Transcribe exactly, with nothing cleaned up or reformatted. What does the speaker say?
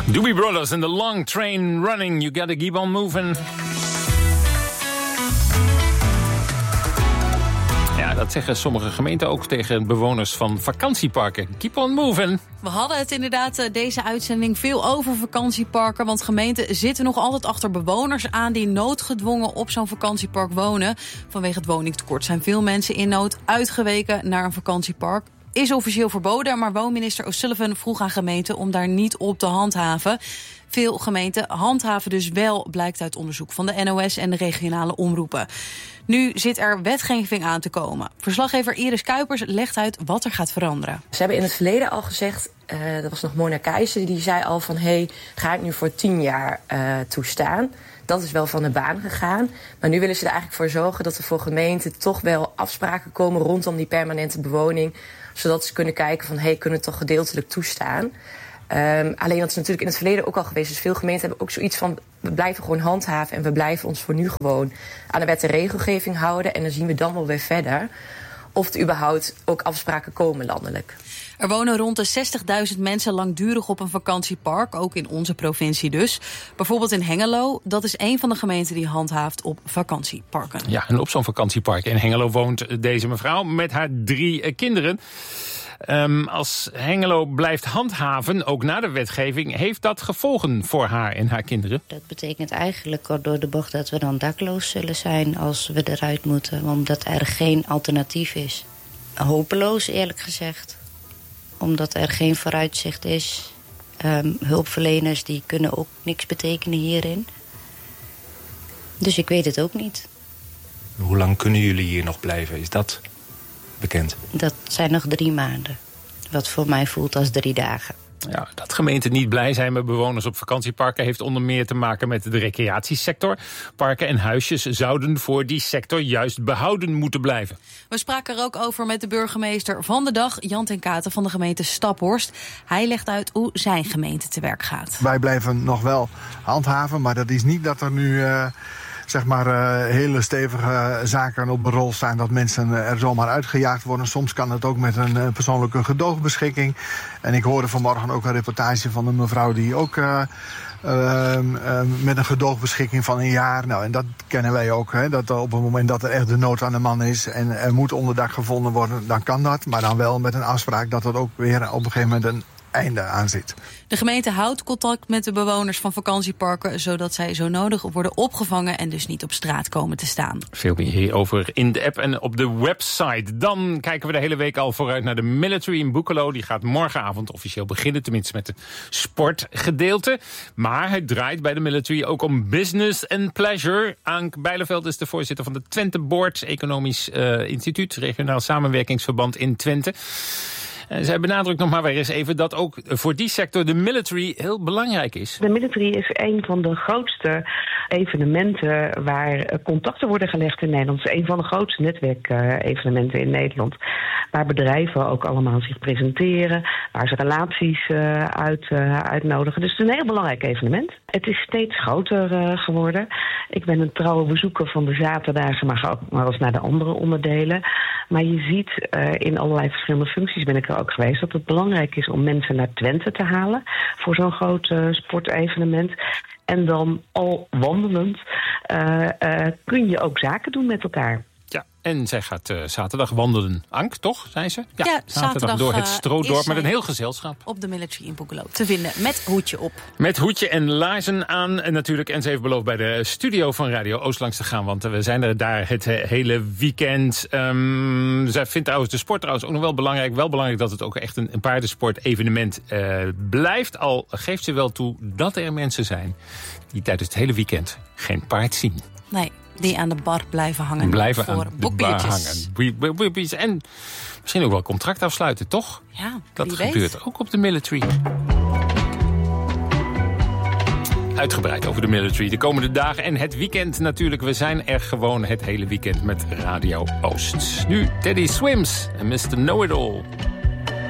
Doobie Brothers and the long train running. You gotta keep on moving. Ja, dat zeggen sommige gemeenten ook tegen bewoners van vakantieparken. Keep on moving. We hadden het inderdaad deze uitzending veel over vakantieparken. Want gemeenten zitten nog altijd achter bewoners aan die noodgedwongen op zo'n vakantiepark wonen. Vanwege het woningtekort zijn veel mensen in nood uitgeweken naar een vakantiepark. Is officieel verboden, maar woonminister O'Sullivan vroeg aan gemeenten om daar niet op te handhaven. Veel gemeenten handhaven dus wel, blijkt uit onderzoek van de N O S en de regionale omroepen. Nu zit er wetgeving aan te komen. Verslaggever Iris Kuipers legt uit wat er gaat veranderen. Ze hebben in het verleden al gezegd, uh, dat was nog Mona Keijzer, die zei al van, hé, hey, ga ik nu voor tien jaar uh, toestaan? Dat is wel van de baan gegaan. Maar nu willen ze er eigenlijk voor zorgen dat er voor gemeenten toch wel afspraken komen rondom die permanente bewoning. Zodat ze kunnen kijken van, hé, hey, kunnen we het toch gedeeltelijk toestaan? Um, alleen dat is natuurlijk in het verleden ook al geweest. Dus veel gemeenten hebben ook zoiets van, we blijven gewoon handhaven en we blijven ons voor nu gewoon aan de wet en regelgeving houden. En dan zien we dan wel weer verder of er überhaupt ook afspraken komen landelijk. Er wonen rond de zestigduizend mensen langdurig op een vakantiepark, ook in onze provincie dus. Bijvoorbeeld in Hengelo, dat is een van de gemeenten die handhaaft op vakantieparken. Ja, en op zo'n vakantiepark in Hengelo woont deze mevrouw met haar drie uh, kinderen. Um, als Hengelo blijft handhaven, ook na de wetgeving, heeft dat gevolgen voor haar en haar kinderen? Dat betekent eigenlijk kort door de bocht dat we dan dakloos zullen zijn als we eruit moeten, omdat er geen alternatief is. Hopeloos, eerlijk gezegd. Omdat er geen vooruitzicht is. Um, hulpverleners die kunnen ook niks betekenen hierin. Dus ik weet het ook niet. Hoe lang kunnen jullie hier nog blijven? Is dat bekend? Dat zijn nog drie maanden. Wat voor mij voelt als drie dagen. Ja, dat gemeenten niet blij zijn met bewoners op vakantieparken heeft onder meer te maken met de recreatiesector. Parken en huisjes zouden voor die sector juist behouden moeten blijven. We spraken er ook over met de burgemeester van de dag, Jan ten Katen van de gemeente Staphorst. Hij legt uit hoe zijn gemeente te werk gaat. Wij blijven nog wel handhaven, maar dat is niet dat er nu Uh... zeg maar uh, hele stevige zaken op de rol staan dat mensen er zomaar uitgejaagd worden. Soms kan het ook met een uh, persoonlijke gedoogbeschikking. En ik hoorde vanmorgen ook een reportage van een mevrouw die ook uh, uh, uh, met een gedoogbeschikking van een jaar. Nou, en dat kennen wij ook. Hè, dat op het moment dat er echt de nood aan de man is en er moet onderdak gevonden worden, dan kan dat. Maar dan wel met een afspraak dat er ook weer op een gegeven moment een einde aan zit. De gemeente houdt contact met de bewoners van vakantieparken, zodat zij zo nodig worden opgevangen en dus niet op straat komen te staan. Veel meer hierover in de app en op de website. Dan kijken we de hele week al vooruit naar de Military in Boekelo. Die gaat morgenavond officieel beginnen, tenminste met het sportgedeelte. Maar het draait bij de Military ook om business and pleasure. Ank Bijleveld is de voorzitter van de Twente Board, Economisch uh, Instituut, regionaal samenwerkingsverband in Twente. En zij benadrukt nog maar weer eens even dat ook voor die sector de military heel belangrijk is. De military is een van de grootste evenementen waar contacten worden gelegd in Nederland. Het is een van de grootste netwerkevenementen in Nederland. Waar bedrijven ook allemaal zich presenteren, waar ze relaties uh, uit, uh, uitnodigen. Dus het is een heel belangrijk evenement. Het is steeds groter uh, geworden. Ik ben een trouwe bezoeker van de zaterdagen, maar ga ook maar eens naar de andere onderdelen. Maar je ziet uh, in allerlei verschillende functies ben ik er ook geweest dat het belangrijk is om mensen naar Twente te halen voor zo'n groot uh, sportevenement. En dan al wandelend uh, uh, kun je ook zaken doen met elkaar. Ja, en zij gaat uh, zaterdag wandelen. Ank, toch, zei ze? Ja, ja zaterdag, zaterdag door het Stroodorp met een heel gezelschap. Op de Military in Boekelo te vinden met hoedje op. Met hoedje en laarzen aan en natuurlijk. En ze heeft beloofd bij de studio van Radio Oost langs te gaan. Want we zijn er daar het hele weekend. Um, zij vindt trouwens de sport trouwens ook nog wel belangrijk. Wel belangrijk dat het ook echt een, een paardensport-evenement uh, blijft. Al geeft ze wel toe dat er mensen zijn die tijdens het hele weekend geen paard zien. Nee. Die aan de bar blijven hangen. Blijven voor aan de bar hangen. En misschien ook wel contract afsluiten, toch? Ja, dat wie gebeurt weet. ook op de Military. Uitgebreid over de Military de komende dagen en het weekend natuurlijk. We zijn er gewoon het hele weekend met Radio Oost. Nu Teddy Swims en mister Know-It-All.